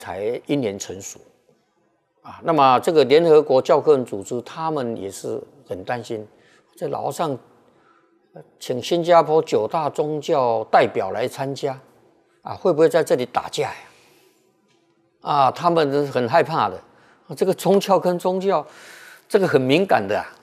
才1年成熟啊。那么这个联合国教科文组织，他们也是很担心，这老和尚请新加坡9大宗教代表来参加啊，会不会在这里打架呀？啊，他们很害怕的。这个宗教跟宗教，这个很敏感的啊。